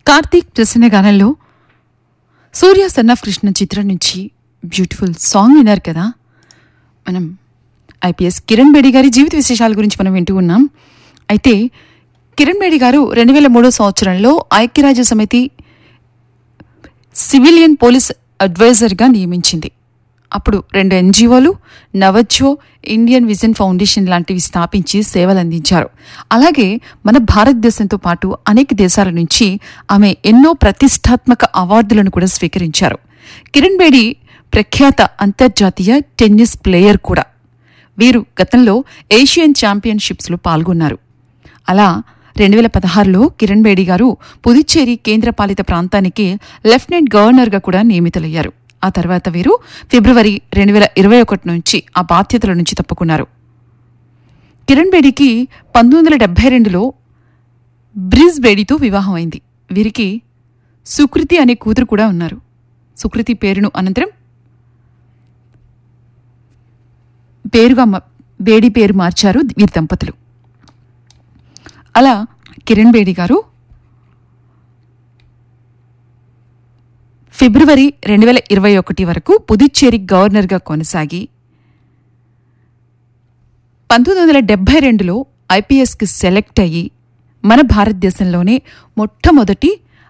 Karthik Prasanna గానంలో Surya son of Krishna చిత్రం నుంచి beautiful song విన్నారు కదా. మనం ఐపీఎస్ కిరణ్ బేడి గారి జీవిత విశేషాల గురించి మనం వింటూ ఉన్నాం. అయితే కిరణ్ బేడి గారు 2003 సంవత్సరంలో ఐక్యరాజ్య సమితి సివిలియన్ పోలీస్ అడ్వైజర్గా నియమించింది. అప్పుడు 2 ఎన్జీఓలు, నవజ్జో, ఇండియన్ విజన్ ఫౌండేషన్ లాంటివి స్థాపించి సేవలందించారు. అలాగే మన భారతదేశంతో పాటు అనేక దేశాల నుంచి ఆమె ఎన్నో ప్రతిష్టాత్మక అవార్డులను కూడా స్వీకరించారు. కిరణ్ బేడి ప్రఖ్యాత అంతర్జాతీయ టెన్నిస్ ప్లేయర్ కూడా. వీరు గతంలో ఏషియన్ ఛాంపియన్షిప్స్లో పాల్గొన్నారు. అలా 2016లో కిరణ్ బేడి గారు పుదుచ్చేరి కేంద్రపాలిత ప్రాంతానికి లెఫ్టినెంట్ గవర్నర్గా కూడా నియమితులయ్యారు. ఆ తర్వాత వీరు ఫిబ్రవరి 2021 నుంచి ఆ బాధ్యతల నుంచి తప్పుకున్నారు. కిరణ్ బేడికి 1972లో బ్రిజ్ బేడితో వివాహం అయింది. వీరికి సుకృతి అనే కూతురు కూడా ఉన్నారు. సుకృతి పేరును అనంతరం బేడి పేరు మార్చారు వీరి దంపతులు. అలా కిరణ్ బేడి గారు ఫిబ్రవరి 2021 వరకు పుదుచ్చేరి గవర్నర్గా కొనసాగి 1972లో ఐపీఎస్కి సెలెక్ట్ అయ్యి మన భారతదేశంలోనే మొట్టమొదటి